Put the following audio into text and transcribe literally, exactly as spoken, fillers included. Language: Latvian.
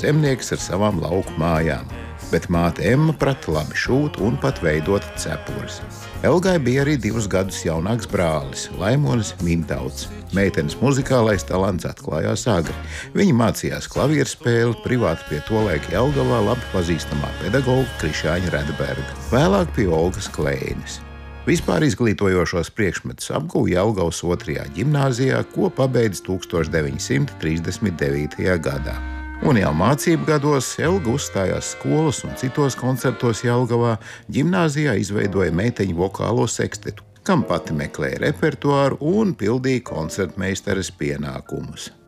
zemnieks ar savām lauku mājām. Bet māte Emma prata labi šūt un pat veidot cepures. Elgai bija arī divus gadus jaunāks brālis, Laimonis Mintauts. Meitenes muzikālais talants atklājās agri. Viņa mācījās klavierspēli privāti pie tolaika Jelgavā labi pazīstamā pedagoga Krišāņa Redberga, vēlāk pie Olgas Klēnes. Vispār izglītojošos priekšmetus apguva Jelgavas otrajā ģimnāzijā, ko pabeidza tūkstoš deviņi simti trīsdesmit devītajā gadā. Un jau mācību gados Elga uzstājās skolas un citos koncertos Jelgavā, ģimnāzijā izveidoja meiteņu vokālo sekstetu, kam pati meklēja repertuāru un pildīja koncertmeistares pienākumus.